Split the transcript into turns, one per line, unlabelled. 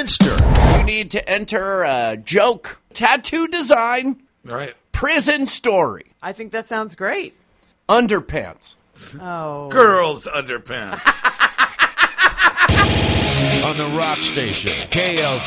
Monster.
You need to enter a joke, tattoo design,
Right.
prison story,
I think that sounds great.
underpants.
Oh.
Girls' underpants.
On the Rock Station, KLT.